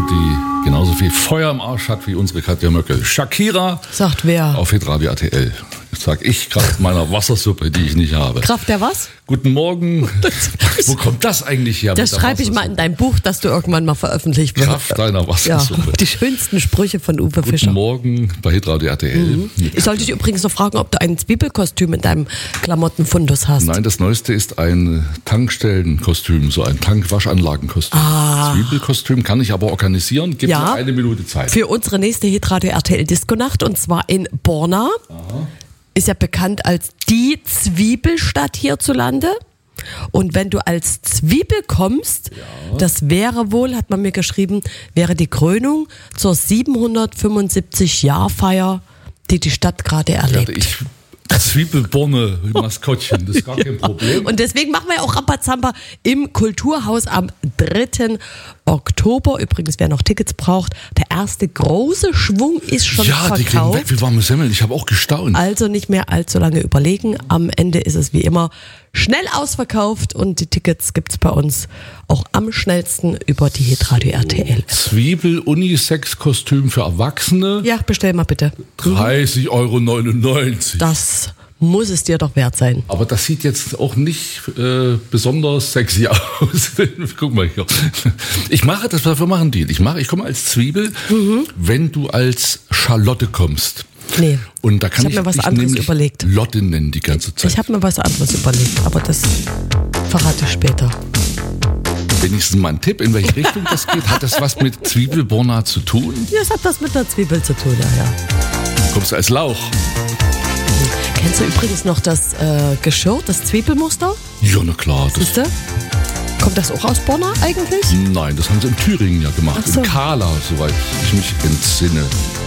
die genauso viel Feuer im Arsch hat wie unsere Katja Möckel. Shakira. Sagt wer? Auf Hitradio RTL. Das sag ich, Kraft meiner Wassersuppe, die ich nicht habe. Kraft der was? Guten Morgen. Wo kommt das eigentlich her? Das schreibe ich mal in dein Buch, das du irgendwann mal veröffentlicht wirst. Kraft deiner Wassersuppe. Ja, die schönsten Sprüche von Uwe Fischer. Guten Morgen bei Hitradio RTL. Ich sollte dich übrigens noch fragen, ob du ein Zwiebelkostüm in deinem Klamottenfundus hast. Nein, das Neueste ist ein Tankstellenkostüm, so ein Tankwaschanlagenkostüm. Zwiebelkostüm kann ich aber organisieren. Gib mir 1 Minute Zeit. Für unsere nächste Hitradio RTL Disco-Nacht, und zwar in Borna. Ist ja bekannt als die Zwiebelstadt hierzulande. Und wenn du als Zwiebel kommst, das wäre wohl, hat man mir geschrieben, wäre die Krönung zur 775-Jahr-Feier, die die Stadt gerade erlebt. Zwiebelborne, Maskottchen, das ist gar kein Problem. Und deswegen machen wir ja auch Rambazamba im Kulturhaus am 3. Oktober. Übrigens, wer noch Tickets braucht, der erste große Schwung ist schon verkauft. Ja, die gehen weg wie warme Semmeln. Ich habe auch gestaunt. Also nicht mehr allzu lange überlegen. Am Ende ist es wie immer schnell ausverkauft und die Tickets gibt es bei uns auch am schnellsten über die Hitradio RTL. Zwiebel-Unisex-Kostüm für Erwachsene. Ja, bestell mal bitte. 30,99 €. Das muss es dir doch wert sein. Aber das sieht jetzt auch nicht besonders sexy aus. Guck mal hier. Ich mache das, dafür machen die. Ich komme als Zwiebel, wenn du als Charlotte kommst. Nee. Und da kann ich habe mir was anderes überlegt. Lotte nennen die ganze Zeit. Ich habe mir was anderes überlegt, aber das verrate ich später. Wenigstens mal ein Tipp, in welche Richtung das geht. Hat das was mit Zwiebelborna zu tun? Ja, es hat was mit der Zwiebel zu tun, ja. Kommst du als Lauch? Kennst du übrigens noch das Geschirr, das Zwiebelmuster? Ja, na klar. Siehste? Kommt das auch aus Borna eigentlich? Nein, das haben sie in Thüringen ja gemacht. Ach so. In Kala, soweit ich mich entsinne.